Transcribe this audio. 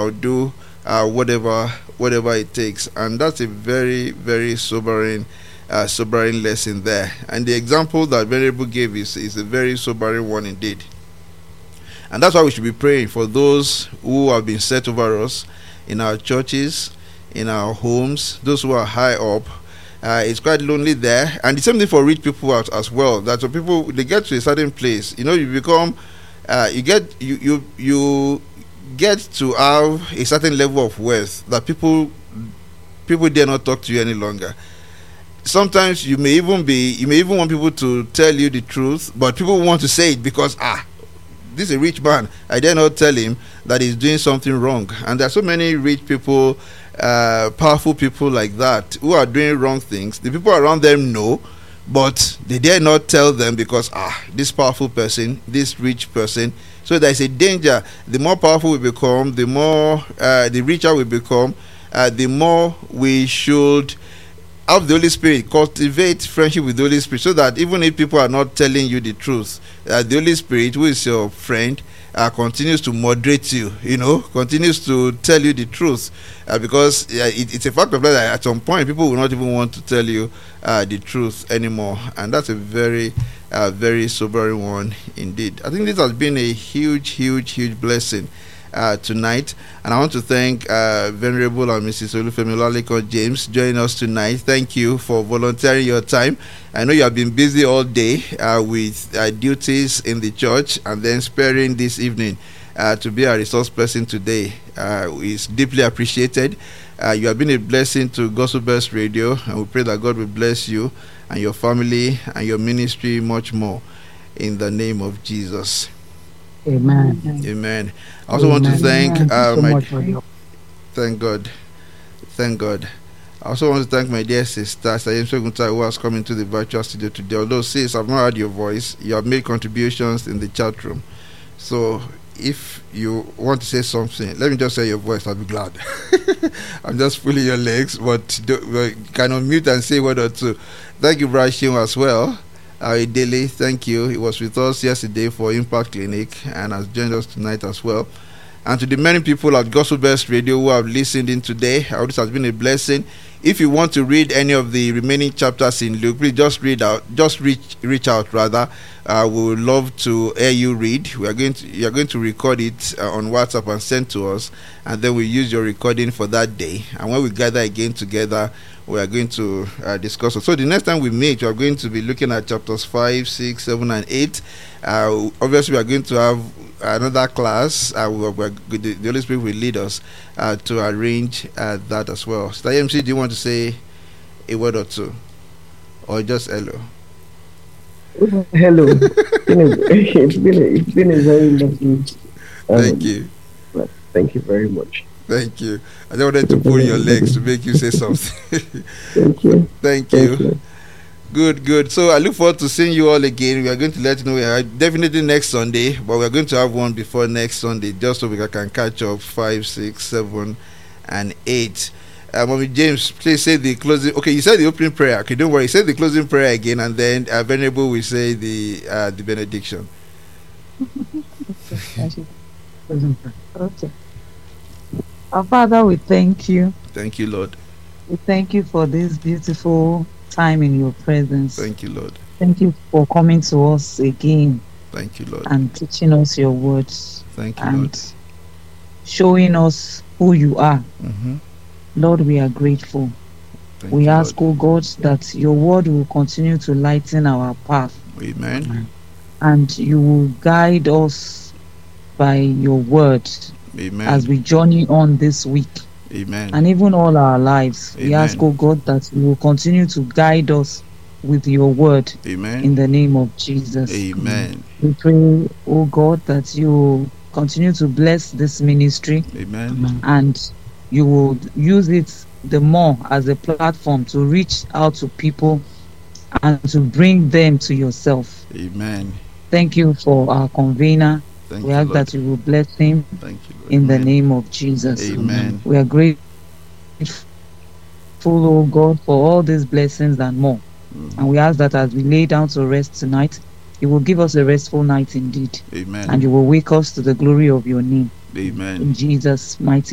I'll do whatever it takes. And that's a very, very sobering lesson there. And the example that Venerable gave is a very sobering one indeed. And that's why we should be praying for those who have been set over us in our churches, in our homes, those who are high up. It's quite lonely there, and the same thing for rich people as well. That some people, they get to a certain place, you become, you get to have a certain level of wealth that people dare not talk to you any longer. Sometimes you may even want people to tell you the truth, but people want to say it because this is a rich man, I dare not tell him that he's doing something wrong. And there are so many rich people, powerful people like that, who are doing wrong things. The people around them know, but they dare not tell them because this powerful person, this rich person. So there's a danger. The more powerful we become, the more the richer we become, the more we should have the Holy Spirit, cultivate friendship with the Holy Spirit, so that even if people are not telling you the truth, the Holy Spirit, who is your friend, continues to moderate you, continues to tell you the truth, because it's a fact of life that at some point people will not even want to tell you the truth anymore. And that's a very, very sobering one indeed. I think this has been a huge blessing tonight, and I want to thank Venerable and Mrs. Olufemi Olaleko James joining us tonight. Thank you for volunteering your time. I know you have been busy all day with duties in the church, and then sparing this evening to be a resource person today is deeply appreciated. You have been a blessing to Gospel Bells Radio, and we pray that God will bless you and your family and your ministry much more in the name of Jesus. Amen. Amen. I also want to thank thank God. I also want to thank my dear sister Sayem Segunta, who has come into the virtual studio today. Although sis, I've not heard your voice, you have made contributions in the chat room. So if you want to say something, let me just say your voice, I'll be glad. I'm just pulling your legs, but you can unmute and say one or two. Thank you, Brashim, as well. Daily, thank you. He was with us yesterday for Impact Clinic and has joined us tonight as well. And to the many people at Gospel Bells Radio who have listened in today, I hope this has been a blessing. If you want to read any of the remaining chapters in Luke, please just reach out rather. We would love to hear you read. You're going to record it on WhatsApp and send to us, and then we use your recording for that day. And when we gather again together, we are going to discuss it. So the next time we meet, we are going to be looking at chapters 5, 6, 7, and 8. Obviously, we are going to have another class. The Holy Spirit will lead us to arrange that as well. So, IMC, do you want to say a word or two? Or just hello? Hello. It's been a very lovely. Thank you. Thank you very much. Thank you. I don't wanted to pull your legs to make you say something. Thank you. Thank you. Good. So I look forward to seeing you all again. We are going to let you know definitely next Sunday, but we are going to have one before next Sunday, just so we can catch up 5, 6, 7, and 8. Mommy James, please say the closing. Okay, you said the opening prayer. Okay, don't worry. Say the closing prayer again, and then Venerable will say the benediction. Okay. Our Father, we thank you. Thank you, Lord. We thank you for this beautiful time in your presence. Thank you, Lord. Thank you for coming to us again. Thank you, Lord. And teaching us your words. Thank you, and Lord. Showing us who you are. Mm-hmm. Lord, we are grateful. We ask, Lord, oh God, that your word will continue to lighten our path. Amen. And you will guide us by your word. Amen. As we journey on this week. Amen. And even all our lives. Amen. We ask, oh God, that you will continue to guide us with your word. Amen. In the name of Jesus. Amen. We pray, oh God, that you will continue to bless this ministry. Amen. And you will use it the more as a platform to reach out to people and to bring them to yourself. Amen. Thank you for our convener. Thank we you, ask Lord. that you will bless him. Thank you, Lord. In Amen. the name of Jesus. Amen. We are grateful, oh God, for all these blessings and more. Mm-hmm. And we ask that as we lay down to rest tonight, you will give us a restful night indeed. Amen. And you will wake us to the glory of your name. Amen. In Jesus' mighty